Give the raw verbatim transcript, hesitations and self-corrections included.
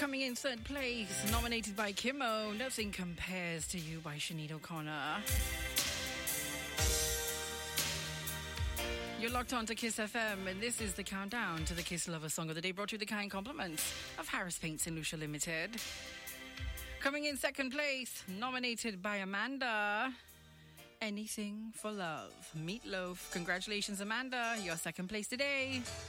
Coming in third place, nominated by Kimmo, Nothing Compares to You by Sinead O'Connor. You're locked on to Kiss F M, and this is the countdown to the Kiss Lover Song of the Day, brought to you with the kind compliments of Harris Paints and Lucia Limited. Coming in second place, nominated by Amanda, Anything for Love, Meatloaf. Congratulations, Amanda. You're second place today.